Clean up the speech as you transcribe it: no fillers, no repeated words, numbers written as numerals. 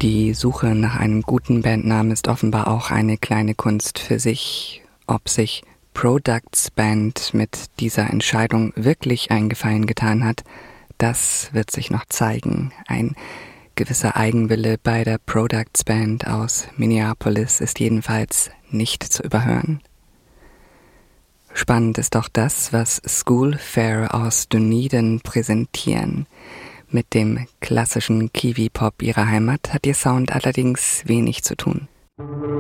Die Suche nach einem guten Bandnamen ist offenbar auch eine kleine Kunst für sich. Ob sich Products Band mit dieser Entscheidung wirklich einen Gefallen getan hat, das wird sich noch zeigen. Ein gewisser Eigenwille bei der Products Band aus Minneapolis ist jedenfalls nicht zu überhören. Spannend ist auch das, was School Fair aus Dunedin präsentieren. Mit dem klassischen Kiwi-Pop ihrer Heimat hat ihr Sound allerdings wenig zu tun.